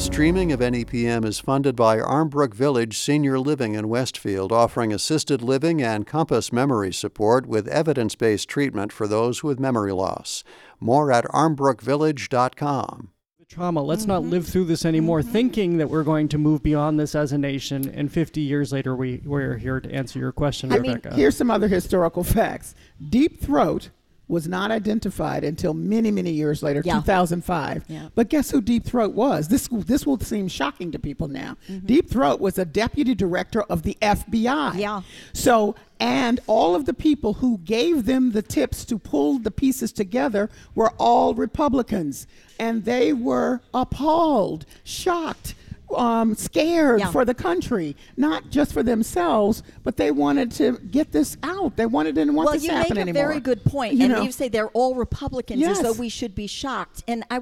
streaming of NEPM is funded by Armbrook Village Senior Living in Westfield, offering assisted living and Compass memory support with evidence-based treatment for those with memory loss. More at armbrookvillage.com. Trauma. Let's not live through this anymore thinking that we're going to move beyond this as a nation, and 50 years later we're here to answer your question, Rebecca. Here's some other historical facts. Deep throat was not identified until many, many years later, 2005. Yeah. But guess who Deep Throat was? This will seem shocking to people now. Deep Throat was a deputy director of the FBI. Yeah. So, and all of the people who gave them the tips to pull the pieces together were all Republicans. And they were appalled, shocked, scared for the country, not just for themselves, but they wanted to get this out. They didn't want this to happen anymore. Well, you make a very good point. You say they're all Republicans, as though we should be shocked. And I'm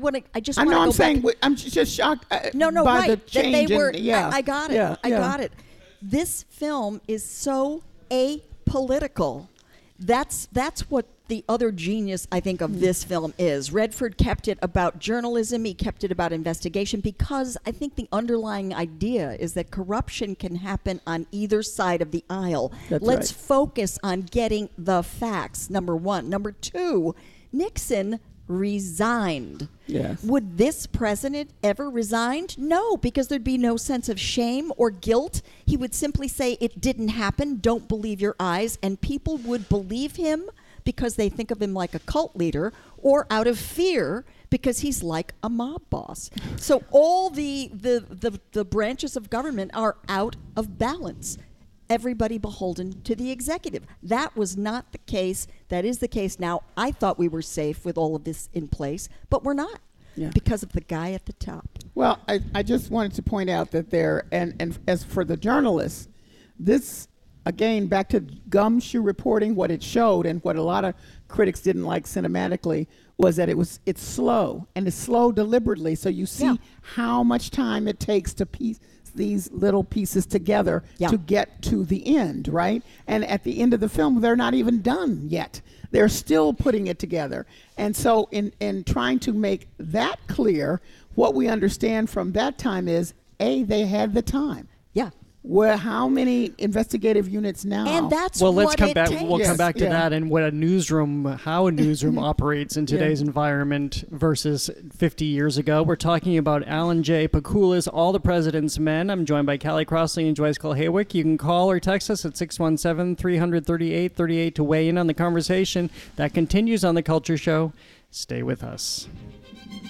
just shocked by the change. I got it. I got it. This film is so apolitical. That's what the other genius, I think, of this film is. Redford kept it about journalism. He kept it about investigation because I think the underlying idea is that corruption can happen on either side of the aisle. Let's focus on getting the facts, number one. Number two, Nixon resigned. Yes. Would this president ever resign? No, because there'd be no sense of shame or guilt. He would simply say, it didn't happen, don't believe your eyes, and people would believe him because they think of him like a cult leader, or out of fear because he's like a mob boss. So all the branches of government are out of balance. Everybody beholden to the executive. That was not the case. That is the case now. I thought we were safe with all of this in place, but we're not because of the guy at the top. Well, I just wanted to point out that and as for the journalists, this, again, back to gumshoe reporting, what it showed and what a lot of critics didn't like cinematically was that it's slow, and it's slow deliberately. So you see how much time it takes to piece these little pieces together to get to the end, right? And at the end of the film, they're not even done yet. They're still putting it together. And so in trying to make that clear, what we understand from that time is, they had the time. Yeah. Well, how many investigative units now? And that's let's what come it back. takes. We'll come back to that and how a newsroom operates in today's environment versus 50 years ago. We're talking about Alan J. Pakoulis, All the President's Men. I'm joined by Callie Crossley and Joyce Kulhaywick. You can call or text us at 617-338-3838 to weigh in on the conversation that continues on The Culture Show. Stay with us.